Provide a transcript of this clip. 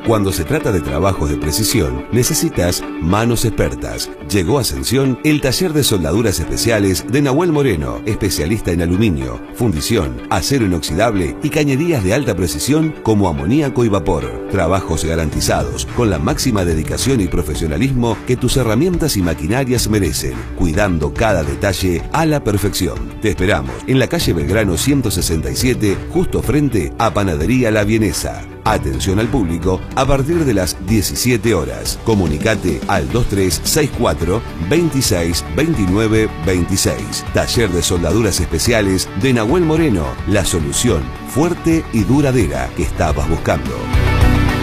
Cuando se trata de trabajos de precisión, necesitas manos expertas. Llegó a Ascensión el taller de soldaduras especiales de Nahuel Moreno, especialista en aluminio, fundición, acero inoxidable y cañerías de alta precisión como amoníaco y vapor. Trabajos garantizados, con la máxima dedicación y profesionalismo que tus herramientas y maquinarias merecen, cuidando cada detalle a la perfección. Te esperamos en la calle Belgrano 167, justo frente a Panadería La Vienesa. Atención al público a partir de las 17 horas. Comunicate al 2364 26 29 26. Taller de soldaduras especiales de Nahuel Moreno. La solución fuerte y duradera que estabas buscando.